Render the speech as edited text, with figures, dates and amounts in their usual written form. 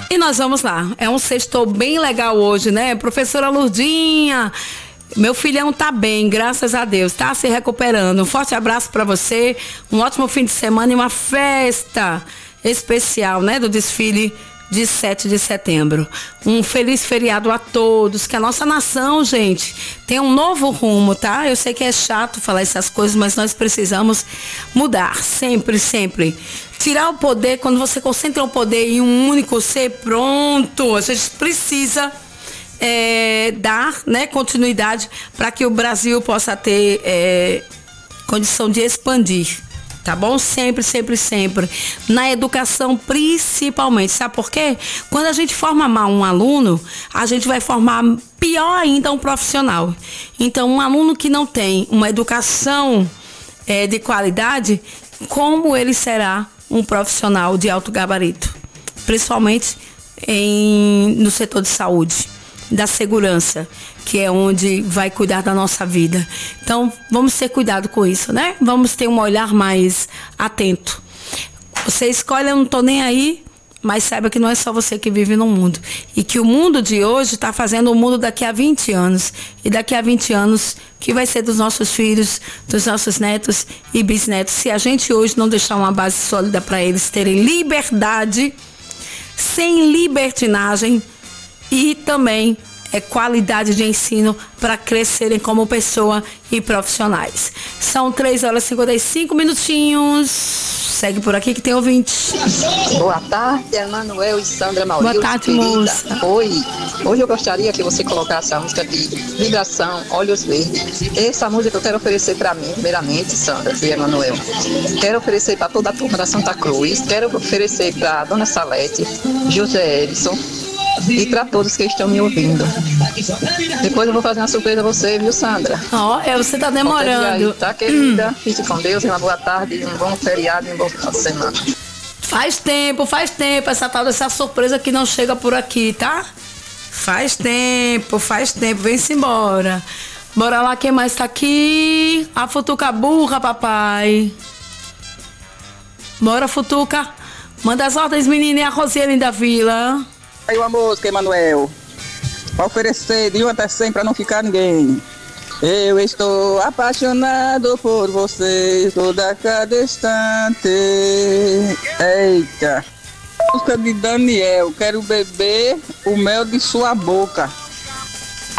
E nós vamos lá. É um sextou bem legal hoje, né? Professora Lurdinha, meu filhão tá bem, graças a Deus, tá se recuperando. Um forte abraço para você, um ótimo fim de semana e uma festa especial, né? Do desfile de 7 de setembro. Um feliz feriado a todos, que a nossa nação, gente, tem um novo rumo, tá? Eu sei que é chato falar essas coisas, mas nós precisamos mudar, sempre, sempre. Tirar o poder, quando você concentra o poder em um único ser, pronto, a gente precisa dar, né, continuidade para que o Brasil possa ter condição de expandir. Tá bom? Sempre, sempre, sempre. Na educação, principalmente. Sabe por quê? Quando a gente forma mal um aluno, a gente vai formar pior ainda um profissional. Então, um aluno que não tem uma educação de qualidade, como ele será um profissional de alto gabarito? Principalmente no setor de saúde, da segurança, que é onde vai cuidar da nossa vida. Então, vamos ter cuidado com isso, né? Vamos ter um olhar mais atento. Você escolhe, eu não tô nem aí, mas saiba que não é só você que vive no mundo. E que o mundo de hoje está fazendo o mundo daqui a 20 anos. E daqui a 20 anos, que vai ser dos nossos filhos, dos nossos netos e bisnetos. Se a gente hoje não deixar uma base sólida para eles terem liberdade, sem libertinagem, e também qualidade de ensino para crescerem como pessoa e profissionais. São 3h55 minutinhos. Segue por aqui que tem ouvinte. Boa tarde, Emanuel e Sandra Maurício. Boa tarde, moça. Oi. Hoje eu gostaria que você colocasse a música de Vibração, Olhos Verdes. Essa música eu quero oferecer para mim, primeiramente, Sandra e Emanuel. Quero oferecer para toda a turma da Santa Cruz. Quero oferecer para a Dona Salete, José Edson, e para todos que estão me ouvindo. Depois eu vou fazer uma surpresa a você, viu, Sandra? Você tá demorando. Aí, tá, querida? Fique com Deus, uma boa tarde, um bom feriado e um bom final de semana. Faz tempo, essa tal dessa surpresa que não chega por aqui, tá? Faz tempo, vem-se embora. Bora lá, quem mais tá aqui? A Futuca burra, papai. Bora, Futuca. Manda as ordens, menina, e a Rosiane da Vila. Aí uma música, Emanuel, pra oferecer de um até 100 pra não ficar ninguém. Eu estou apaixonado por você toda cada instante. Eita. Música de Daniel, quero beber o mel de sua boca.